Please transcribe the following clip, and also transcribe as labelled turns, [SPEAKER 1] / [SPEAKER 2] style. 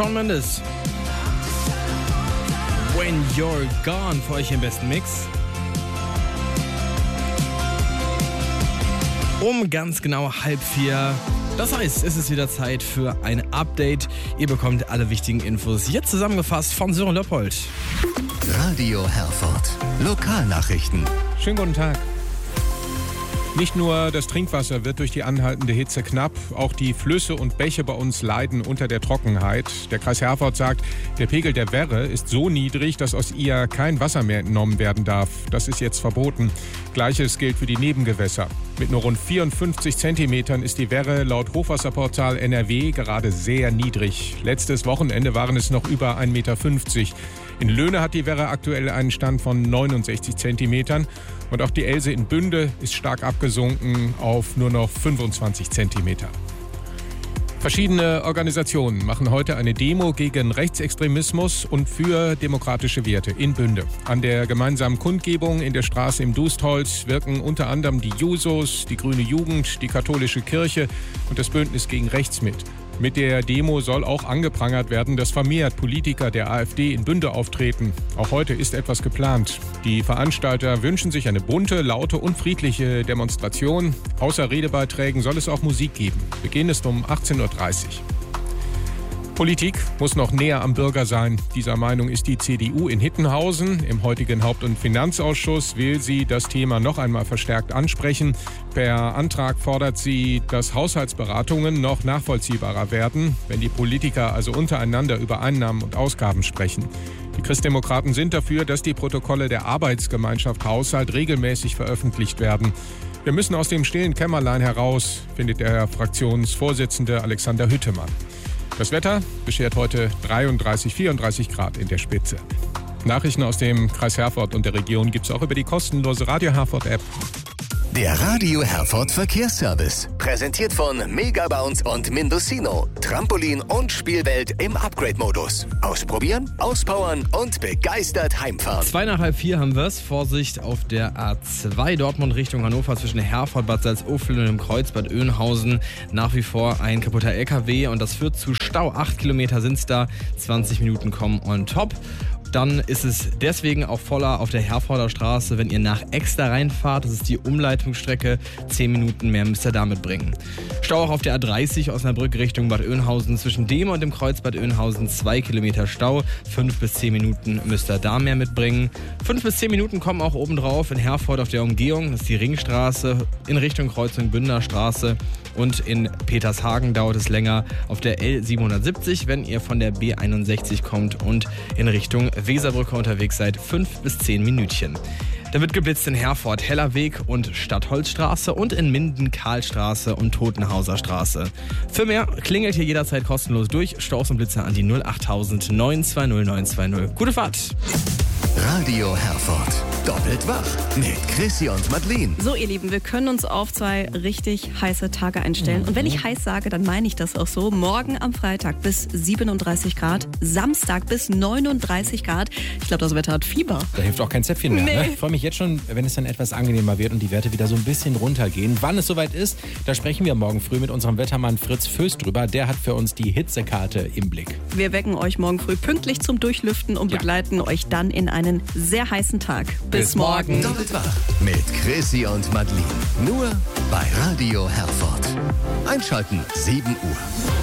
[SPEAKER 1] Shawn Mendes. When You're Gone für euch im besten Mix. Um ganz genau 3:30. Das heißt, es ist wieder Zeit für ein Update. Ihr bekommt alle wichtigen Infos jetzt zusammengefasst von Sören Leopold.
[SPEAKER 2] Radio Herford. Lokalnachrichten.
[SPEAKER 3] Schönen guten Tag. Nicht nur das Trinkwasser wird durch die anhaltende Hitze knapp, auch die Flüsse und Bäche bei uns leiden unter der Trockenheit. Der Kreis Herford sagt, der Pegel der Werre ist so niedrig, dass aus ihr kein Wasser mehr entnommen werden darf. Das ist jetzt verboten. Gleiches gilt für die Nebengewässer. Mit nur rund 54 Zentimetern ist die Werre laut Hochwasserportal NRW gerade sehr niedrig. Letztes Wochenende waren es noch über 1,50 Meter. In Löhne hat die Werre aktuell einen Stand von 69 Zentimetern. Und auch die Else in Bünde ist stark abgesunken auf nur noch 25 Zentimeter. Verschiedene Organisationen machen heute eine Demo gegen Rechtsextremismus und für demokratische Werte in Bünde. An der gemeinsamen Kundgebung in der Straße im Dustholz wirken unter anderem die Jusos, die Grüne Jugend, die Katholische Kirche und das Bündnis gegen Rechts mit. Mit der Demo soll auch angeprangert werden, dass vermehrt Politiker der AfD in Bünde auftreten. Auch heute ist etwas geplant. Die Veranstalter wünschen sich eine bunte, laute und friedliche Demonstration. Außer Redebeiträgen soll es auch Musik geben. Beginn ist um 18:30 Uhr. Politik muss noch näher am Bürger sein. Dieser Meinung ist die CDU in Hittenhausen. Im heutigen Haupt- und Finanzausschuss will sie das Thema noch einmal verstärkt ansprechen. Per Antrag fordert sie, dass Haushaltsberatungen noch nachvollziehbarer werden, wenn die Politiker also untereinander über Einnahmen und Ausgaben sprechen. Die Christdemokraten sind dafür, dass die Protokolle der Arbeitsgemeinschaft Haushalt regelmäßig veröffentlicht werden. Wir müssen aus dem stillen Kämmerlein heraus, findet der Fraktionsvorsitzende Alexander Hüttemann. Das Wetter beschert heute 33, 34 Grad in der Spitze. Nachrichten aus dem Kreis Herford und der Region gibt es auch über die kostenlose Radio Herford App.
[SPEAKER 2] Der Radio Herford Verkehrsservice. Präsentiert von Megabounce und Mindocino. Trampolin und Spielwelt im Upgrade-Modus. Ausprobieren, auspowern und begeistert heimfahren.
[SPEAKER 1] 3:03 haben wir es. Vorsicht auf der A2 Dortmund Richtung Hannover zwischen Herford, Bad Salzuflen und dem Kreuz Bad Oeynhausen. Nach wie vor ein kaputter LKW und das führt zu Stau. 8 Kilometer sind es da. 20 Minuten kommen on top. Dann ist es deswegen auch voller auf der Herforder Straße, wenn ihr nach Exter reinfahrt. Das ist die Umleitungsstrecke. 10 Minuten mehr müsst ihr damit bringen. Stau auch auf der A30 Osnabrück Richtung Bad Oeynhausen. Zwischen dem und dem Kreuz Bad Oeynhausen 2 Kilometer Stau. 5 bis 10 Minuten müsst ihr da mehr mitbringen. 5 bis 10 Minuten kommen auch obendrauf in Herford auf der Umgehung. Das ist die Ringstraße in Richtung Kreuzung Bündner Straße. Und in Petershagen dauert es länger auf der L770, wenn ihr von der B61 kommt und in Richtung Weserbrücke unterwegs seid. 5 bis 10 Minütchen. Da wird geblitzt in Herford, Hellerweg und Stadtholzstraße und in Minden Karlstraße und Totenhauser Straße. Für mehr klingelt hier jederzeit kostenlos durch. Staus und Blitzer an die 08000 920 920. Gute Fahrt!
[SPEAKER 2] Radio Herford. Doppelt wach mit Chrissy und Madeleine.
[SPEAKER 4] So, ihr Lieben, wir können uns auf 2 richtig heiße Tage einstellen. Und wenn ich heiß sage, dann meine ich das auch so. Morgen am Freitag bis 37 Grad, Samstag bis 39 Grad. Ich glaube, das Wetter hat Fieber.
[SPEAKER 5] Da hilft auch kein Zäpfchen mehr.
[SPEAKER 4] Nee.
[SPEAKER 5] Ne? Ich freue mich jetzt schon, wenn es dann etwas angenehmer wird und die Werte wieder so ein bisschen runtergehen. Wann es soweit ist, da sprechen wir morgen früh mit unserem Wettermann Fritz Föst drüber. Der hat für uns die Hitzekarte im Blick.
[SPEAKER 4] Wir wecken euch morgen früh pünktlich zum Durchlüften und begleiten euch dann in einen sehr heißen Tag. Bis morgen.
[SPEAKER 2] Doppelt wach mit Chrissy und Madeleine. Nur bei Radio Herford. Einschalten 7 Uhr.